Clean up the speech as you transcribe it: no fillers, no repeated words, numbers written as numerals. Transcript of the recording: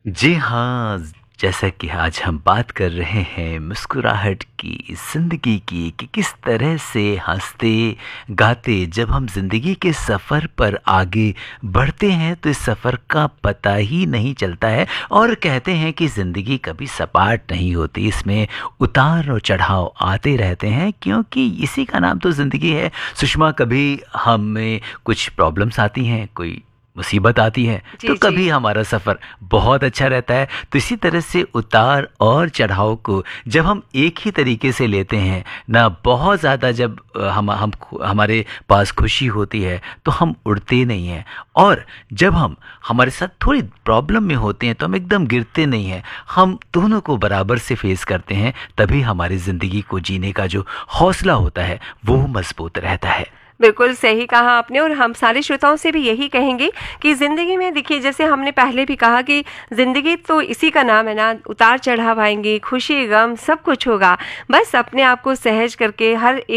जी हाँ, जैसा कि आज हम बात कर रहे हैं मुस्कुराहट की, ज़िंदगी की कि किस तरह से हँसते-गाते जब हम ज़िंदगी के सफ़र पर आगे बढ़ते हैं तो इस सफ़र का पता ही नहीं चलता है और कहते हैं कि ज़िंदगी कभी सपाट नहीं होती, इसमें उतार और चढ़ाव आते रहते हैं क्योंकि इसी का नाम तो ज़िंदगी है। सुषमा, कभी हमें कुछ प्रॉब्लम्स आती हैं, कोई मुसीबत आती है, तो जी, जी। कभी हमारा सफ़र बहुत अच्छा रहता है। तो इसी तरह से उतार और चढ़ाव को जब हम एक ही तरीके से लेते हैं ना, बहुत ज़्यादा जब हमारे पास खुशी होती है तो हम उड़ते नहीं हैं, और जब हम हमारे साथ थोड़ी प्रॉब्लम में होते हैं तो हम एकदम गिरते नहीं हैं। हम दोनों को बराबर से फेस करते हैं, तभी हमारी ज़िंदगी को जीने का जो हौसला होता है वो मज़बूत रहता है। बिल्कुल सही कहा आपने और हम सारे श्रोताओं से भी यही कहेंगे कि ज़िंदगी में देखिए, जैसे हमने पहले भी कहा कि ज़िंदगी तो इसी का नाम है ना, उतार चढ़ाव आएँगे, खुशी, गम सब कुछ होगा। बस अपने आप को सहज करके हर एक